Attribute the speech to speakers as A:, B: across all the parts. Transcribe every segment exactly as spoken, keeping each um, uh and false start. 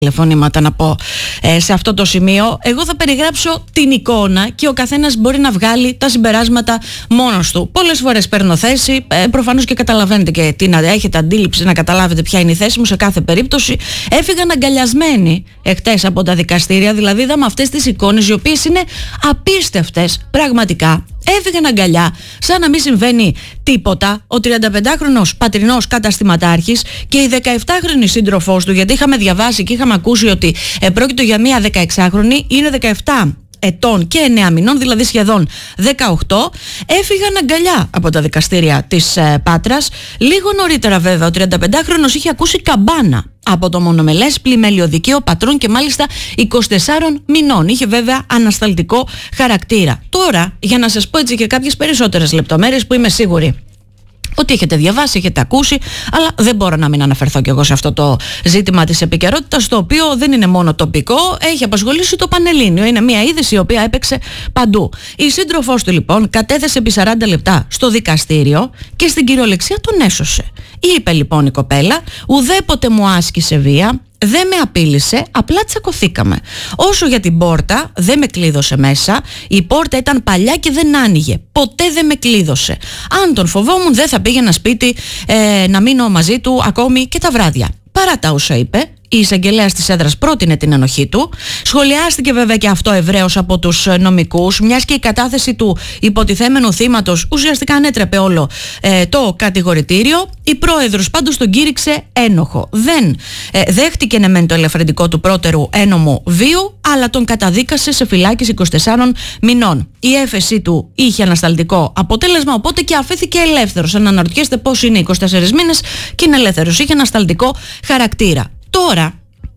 A: τηλεφωνήματα να πω ε, σε αυτό το σημείο. Εγώ θα περιγράψω την εικόνα και ο καθένας μπορεί να βγάλει τα συμπεράσματα μόνος του. Πολλές φορές παίρνω θέση, ε, προφανώς και καταλαβαίνετε και τι να έχετε αντίληψη, να καταλάβετε ποια είναι η θέση μου σε κάθε περίπτωση. Έφυγαν αγκαλιασμένοι εχτες από τα δικαστήρια, δηλαδή είδαμε αυτές τις εικόνες οι οποίες είναι απίστευτες πραγματικά. Έφυγαν αγκαλιά, σαν να μην συμβαίνει τίποτα, ο τριανταπεντάχρονος πατρινός καταστηματάρχης και η δεκαεπτάχρονη σύντροφός του, γιατί είχαμε διαβάσει και είχαμε ακούσει ότι ε, πρόκειται για μία δεκαεξάχρονη, είναι δεκαεπτά ετών και εννέα μηνών, δηλαδή σχεδόν δεκαοκτώ, έφυγαν αγκαλιά από τα δικαστήρια της ε, Πάτρας. Λίγο νωρίτερα βέβαια ο τριανταπεντάχρονος είχε ακούσει καμπάνα από το μονομελές πλημελιωδικαίο πατρών και μάλιστα είκοσι τεσσάρων μηνών. Είχε βέβαια ανασταλτικό χαρακτήρα. Τώρα, για να σας πω έτσι και κάποιες περισσότερες λεπτομέρειες που είμαι σίγουρη ότι έχετε διαβάσει, έχετε ακούσει, αλλά δεν μπορώ να μην αναφερθώ κι εγώ σε αυτό το ζήτημα της επικαιρότητας, το οποίο δεν είναι μόνο τοπικό, έχει απασχολήσει το Πανελλήνιο. Είναι μια είδηση η οποία έπαιξε παντού. Η σύντροφός του λοιπόν κατέθεσε επί σαράντα λεπτά στο δικαστήριο και στην κυριολεξία τον έσωσε. Είπε λοιπόν η κοπέλα, ουδέποτε μου άσκησε βία, δεν με απείλησε, απλά τσακωθήκαμε. Όσο για την πόρτα, δεν με κλείδωσε μέσα. Η πόρτα ήταν παλιά και δεν άνοιγε. Ποτέ δεν με κλείδωσε. Αν τον φοβόμουν, δεν θα πήγαινα σπίτι ε, να μείνω μαζί του ακόμη και τα βράδια. Παρά τα όσα είπε, η εισαγγελέας της έδρας πρότεινε την ενοχή του. Σχολιάστηκε βέβαια και αυτό ευρέως από τους νομικούς, μιας και η κατάθεση του υποτιθέμενου θύματος ουσιαστικά ανέτρεπε όλο ε, το κατηγορητήριο. Η πρόεδρος πάντως τον κήρυξε ένοχο. Δεν ε, δέχτηκε ναι μεν το ελαφρυντικό του πρώτερου ένομου βίου, αλλά τον καταδίκασε σε φυλάκιση είκοσι τεσσάρων μηνών. Η έφεση του είχε ανασταλτικό αποτέλεσμα, οπότε και αφέθηκε ελεύθερος. Αν αναρωτιέστε πώς είναι είκοσι τέσσερις μήνες και είναι ελεύθερος, είχε ανασταλτικό χαρακτήρα. Τώρα,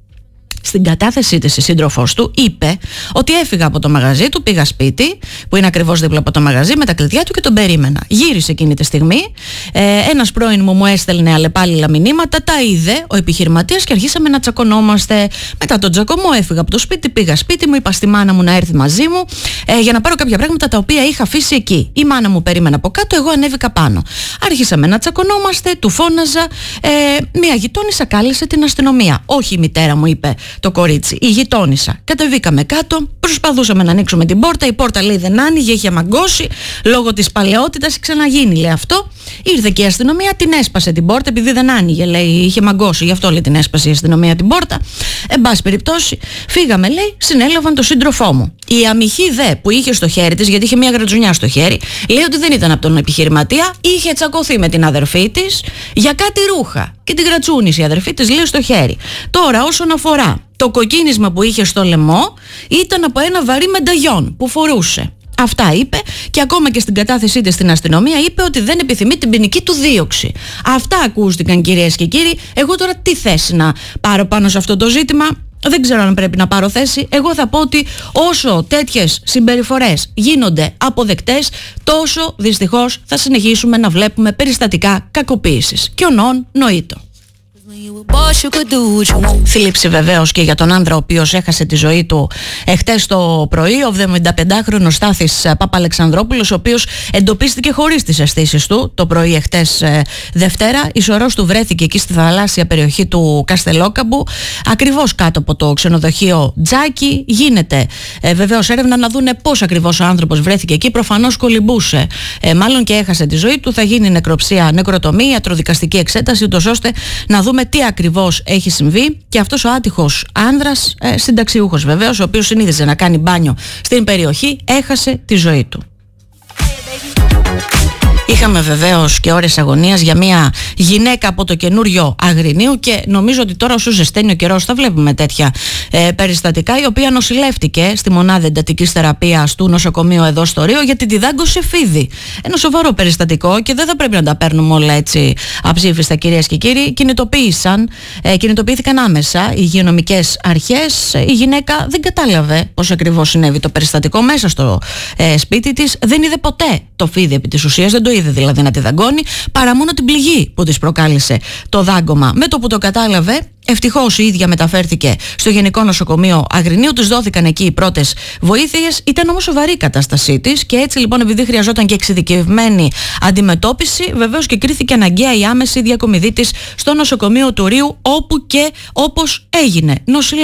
A: στην κατάθεσή της η σύντροφός του είπε ότι έφυγα από το μαγαζί του, πήγα σπίτι που είναι ακριβώς δίπλα από το μαγαζί με τα κλειδιά του και τον περίμενα. Γύρισε εκείνη τη στιγμή, ε, ένας πρώην μου μου έστελνε αλλεπάλληλα μηνύματα, τα είδε ο επιχειρηματίας και αρχίσαμε να τσακωνόμαστε. Μετά τον τσακωμό έφυγα από το σπίτι, πήγα σπίτι μου, είπα στη μάνα μου να έρθει μαζί μου ε, για να πάρω κάποια πράγματα τα οποία είχα αφήσει εκεί. Η μάνα μου περίμενε από κάτω, εγώ ανέβηκα πάνω. Άρχισαμε να τσακωνόμαστε, του φώναζα, ε, μία γειτόνισσα κάλεσε την αστυνομία. Όχι η μητέρα μου, είπε το κορίτσι, η γειτόνισσα. Κατεβήκαμε κάτω, προσπαθούσαμε να ανοίξουμε την πόρτα. Η πόρτα λέει δεν άνοιγε, είχε μαγκώσει λόγω της παλαιότητας. Ξαναγίνει, λέει αυτό. Ήρθε και η αστυνομία, την έσπασε την πόρτα επειδή δεν άνοιγε, λέει, είχε μαγκώσει. Γι' αυτό λέει την έσπασε η αστυνομία την πόρτα. Εν πάση περιπτώσει, φύγαμε, λέει, συνέλαβαν τον σύντροφό μου. Η αμυχή δε που είχε στο χέρι της, γιατί είχε μια γρατζουνιά στο χέρι, λέει ότι δεν ήταν από τον επιχειρηματία, είχε τσακωθεί με την αδερφή της για κάτι ρούχα. Και την γρατσούνησε η αδερφή της, λέει, στο χέρι. Τώρα, όσον αφορά το κοκκίνισμα που είχε στο λαιμό, ήταν από ένα βαρύ μενταγιόν που φορούσε. Αυτά είπε και ακόμα και στην κατάθεσή της στην αστυνομία είπε ότι δεν επιθυμεί την ποινική του δίωξη. Αυτά ακούστηκαν, κυρίες και κύριοι. Εγώ τώρα τι θέση να πάρω πάνω σε αυτό το ζήτημα? Δεν ξέρω αν πρέπει να πάρω θέση. Εγώ θα πω ότι όσο τέτοιες συμπεριφορές γίνονται αποδεκτές, τόσο δυστυχώς θα συνεχίσουμε να βλέπουμε περιστατικά κακοποίησης. Και ο νόν νοείτο. Θλίψη βεβαίως και για τον άνδρα ο οποίος έχασε τη ζωή του εχτες το πρωί, ο εβδομηνταπεντάχρονος Στάθης Παπαλεξανδρόπουλος, ο οποίος εντοπίστηκε χωρίς τις αισθήσεις του το πρωί εχτες ε, Δευτέρα. Η σωρός του βρέθηκε εκεί στη θαλάσσια περιοχή του Καστελόκαμπου, ακριβώς κάτω από το ξενοδοχείο Τζάκι. Γίνεται ε, βεβαίως έρευνα να δούνε πώς ακριβώς ο άνθρωπος βρέθηκε εκεί. Προφανώς κολυμπούσε, ε, μάλλον και έχασε τη ζωή του. Θα γίνει νεκροψία, νεκροτομή, ιατροδικαστική εξέταση, ούτως ώστε να δούμε τι ακριβώς έχει συμβεί. Και αυτός ο άτυχος άνδρας, ε, συνταξιούχος βεβαίως, ο οποίος συνήθιζε να κάνει μπάνιο στην περιοχή, έχασε τη ζωή του. Είχαμε βεβαίως και ώρες αγωνίας για μια γυναίκα από το καινούριο Αγρινίου και νομίζω ότι τώρα όσο ζεσταίνει ο καιρός θα βλέπουμε τέτοια ε, περιστατικά, η οποία νοσηλεύτηκε στη μονάδα εντατικής θεραπείας του νοσοκομείου εδώ στο Ρίο γιατί τη δάγκωσε φίδι. Ένα σοβαρό περιστατικό και δεν θα πρέπει να τα παίρνουμε όλα έτσι αψήφιστα, κυρίες και κύριοι. Κινητοποίησαν, ε, κινητοποιήθηκαν άμεσα οι υγειονομικές αρχές. Η γυναίκα δεν κατάλαβε πώς ακριβώς συνέβη το περιστατικό μέσα στο ε, σπίτι της. Δεν είδε ποτέ το φίδι επί της ουσίας, δεν το είδε δηλαδή να τη δαγκώνει, παρά μόνο την πληγή που της προκάλεσε το δάγκωμα. Με το που το κατάλαβε, ευτυχώς η ίδια μεταφέρθηκε στο Γενικό Νοσοκομείο Αγρινίου, τους δόθηκαν εκεί οι πρώτες βοήθειες. Ήταν όμως σοβαρή η κατάστασή της και έτσι λοιπόν, επειδή χρειαζόταν και εξειδικευμένη αντιμετώπιση, βεβαίως και κρίθηκε αναγκαία η άμεση διακομιδή της στο νοσοκομείο του Ρείου, όπου και όπως έγινε νοσηλεύτηκε.